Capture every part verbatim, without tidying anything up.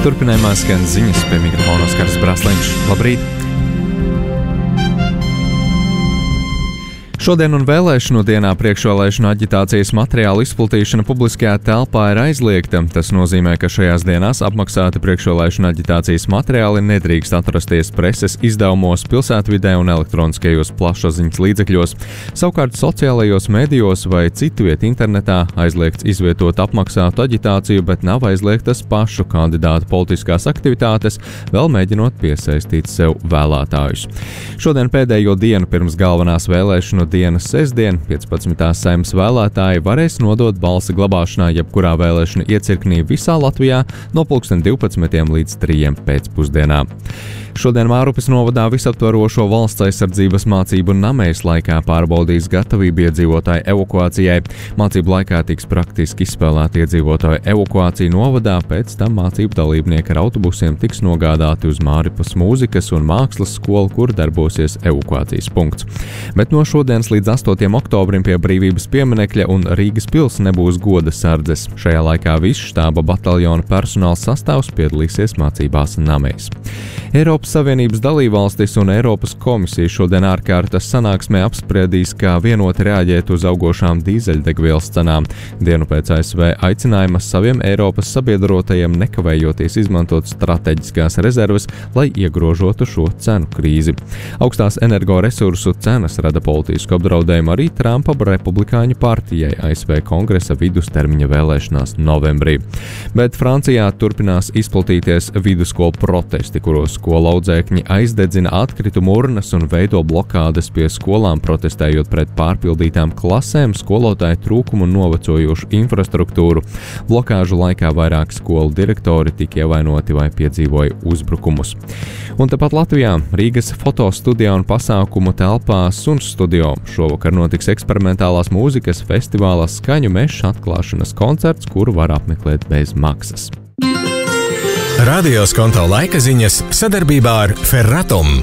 Turpinājumā skan ziņas, pie mikrofona Oskars Brasliņš. Labrīt! Šodien un vēlēšanu dienā priekšvēlēšanu aģitācijas materiālu izplatīšana publiskajā telpā ir aizliegta. Tas nozīmē, ka šajās dienās apmaksāti priekšvēlēšanu aģitācijas materiāli nedrīkst atrasties preses izdevumos, pilsētvidē un elektroniskajos plašsaziņas līdzekļos. Savukārt sociālajos medijos vai citviet internetā aizliegts izvietot apmaksātu aģitāciju, bet nav aizliegtas pašu kandidātu politiskās aktivitātes, vēl mēģinot piesaistīt sev vēlētājus. Šodien pēdējo dienu pirms galvenās vēlēšanu dienas sestdien, piecpadsmitās Saeimas vēlētāji varēs nodot balsi glabāšanā jebkurā vēlēšanu iecirknī visā Latvijā no pulksten divpadsmitiem līdz trījiem pēcpusdienā. Šodien Mārupes novadā visaptvarošo valsts aizsardzības mācību namejas laikā pārbaudīs gatavību iedzīvotāju evakuācijai. Mācību laikā tiks praktiski izspēlēta iedzīvotāju evakuācija novadā, pēc tam mācību dalībnieki ar autobusiem tiks nogādāti uz Mārupes mūzikas un mākslas skolu, kur darbosies evakuācijas punkts. Bet no šodienas līdz astotiem oktobrim pie Brīvības pieminekļa un Rīgas pils nebūs goda sardzes. Šajā laikā viss štāba bataljona personāla sastāvs piedalīsies mācībās namejas. Eiropas Savienības dalībvalstis un Eiropas komisija šodien ārkārtas sanāksmē apspriedīs, kā vienoti reaģēt uz augošām dīzeļdegvielas cenām. Dienu pēc A S V aicinājuma saviem Eiropas sabiedrotajiem nekavējoties izmantot strateģiskās rezerves, lai iegrožotu šo cenu krīzi. Augstās energoresursu cenas rada politisku apdraudējumu arī Trumpa republikāņu partijai A S V kongresa vidustermiņa vēlēšanās novembrī. Bet Francijā turpinās izplatīties vidusskolu protesti, kuros skolu audzēkņi aizdedzina atkritumu urnas un veido blokādes pie skolām, protestējot pret pārpildītām klasēm, skolotāju trūkumu un novecojošu infrastruktūru. Blokāžu laikā vairāk skolu direktori tika ievainoti vai piedzīvoja uzbrukumus. Un tepat Latvijā Rīgas fotostudijā un pasākumu telpā Suns studio šovakar notiks eksperimentālās mūzikas festivālā Skaņu mežs atklāšanas koncerts, kuru var apmeklēt bez maksas. Radio Skonto laika ziņas sadarbībā ar Ferratum.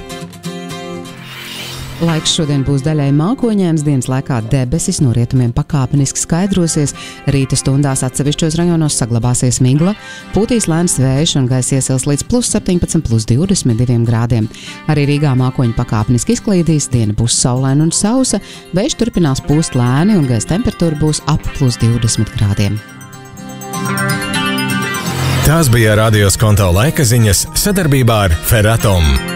Laiks šodien būs daļai mākoņēns, dienas laikā debesis no rietumiem pakāpeniski skaidrosies, rīta stundās atsevišķos rajonos saglabāsies migla, pūtīs lēns vējš un gaisa iesils līdz plus septiņpadsmit, plus divdesmit diviem grādiem. Arī Rīgā mākoņi pakāpeniski izklīdīs, diena būs saulaina un sausa, vējš turpinās pūst lēni un gaisa temperatūra būs ap plus divdesmit grādiem. Tās bija Radio Skonto laika ziņas sadarbībā ar Ferratum.